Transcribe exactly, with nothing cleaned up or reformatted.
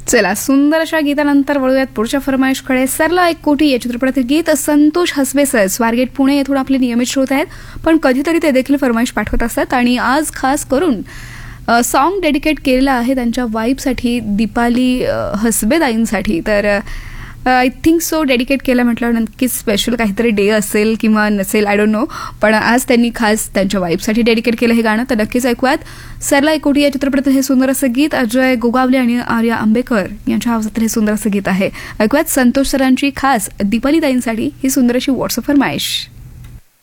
चला, सुंदर अशा गीतानंतर वळूयात पुढच्या फरमाईशकडे. सरला एक कोटी या चित्रपटातील गीत संतोष हसबेसर स्वारगेट पुणे येथून आपले नियमित श्रोत आहेत, पण कधीतरी ते देखील फरमाईश पाठवत असतात आणि आज खास करून सॉन्ग डेडिकेट केलेलं आहे त्यांच्या वाईफसाठी, दीपाली हसबेदाईंसाठी. तर आय थिंक सो डेडिकेट केलं म्हटल्यावर नक्कीच स्पेशल काहीतरी डे असेल किंवा नसेल, आय डोंट नो, पण आज त्यांनी खास त्यांच्या वाईफसाठी डेडिकेट केलं हे गाणं. तर नक्कीच ऐकूयात. सरला एक कोटी या चित्रपटातील हे सुंदर असं गीत अजय गोगावले आणि आर्या आंबेकर यांच्या आवाजातील हे सुंदर असं गीत आहे. ऐकूयात संतोष सरांची खास दीपाली ताईंसाठी ही सुंदर अशी व्हॉट्सअप फरमाईश.